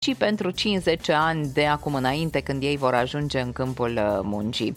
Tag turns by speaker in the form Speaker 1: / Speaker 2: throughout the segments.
Speaker 1: și pentru 50 ani de acum înainte, când ei vor ajunge în câmpul muncii.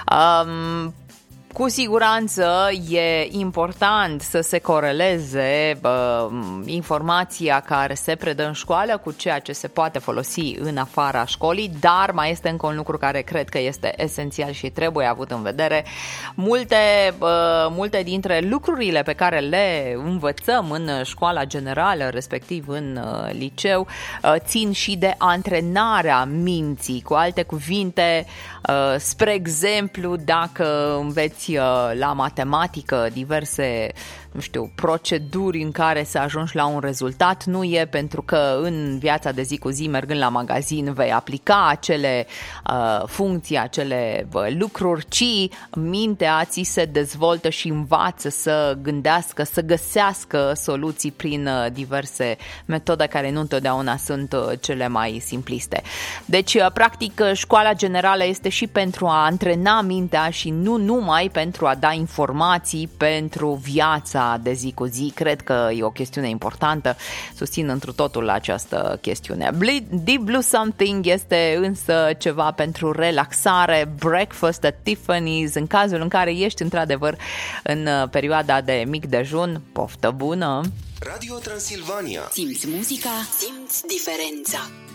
Speaker 1: Cu siguranță e important să se coreleze informația care se predă în școală cu ceea ce se poate folosi în afara școlii, dar mai este încă un lucru care cred că este esențial și trebuie avut în vedere. Multe dintre lucrurile pe care le învățăm în școala generală, respectiv în liceu, țin și de antrenarea minții. Cu alte cuvinte, spre exemplu, dacă înveți la matematică diverse, proceduri în care să ajungi la un rezultat, nu e pentru că în viața de zi cu zi, mergând la magazin, vei aplica acele funcții, acele lucruri, ci mintea ți se dezvoltă și învață să gândească, să găsească soluții prin diverse metode care nu întotdeauna sunt cele mai simpliste. Deci, practic, școala generală este și pentru a antrena mintea și nu numai pentru a da informații pentru viața de zi cu zi. Cred că e o chestiune importantă. Susțin întru totul această chestiune. Deep Blue Something este însă ceva pentru relaxare. Breakfast at Tiffany's, în cazul în care ești într-adevăr în perioada de mic dejun. Poftă bună!
Speaker 2: Radio Transilvania.
Speaker 3: Simți muzica, simți diferența.